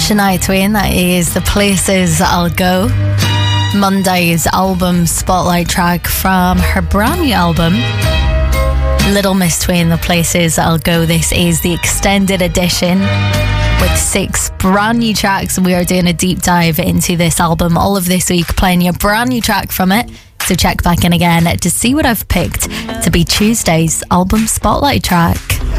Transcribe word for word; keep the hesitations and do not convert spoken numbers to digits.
Shania Twain, that is The Places I'll Go. Monday's album spotlight track from her brand new album, Little Miss Twain, The Places I'll Go. This is the extended edition with six brand new tracks, and we are doing a deep dive into this album all of this week, playing you a brand new track from it. So check back in again to see what I've picked to be Tuesday's album spotlight track.